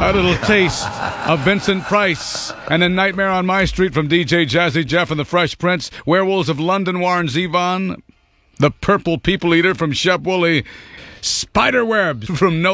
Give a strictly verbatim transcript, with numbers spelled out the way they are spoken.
A little taste of Vincent Price and A Nightmare on My Street from D J Jazzy Jeff and the Fresh Prince. Werewolves of London, Warren Zevon. The Purple People Eater from Shep Woolley. Spiderwebs from No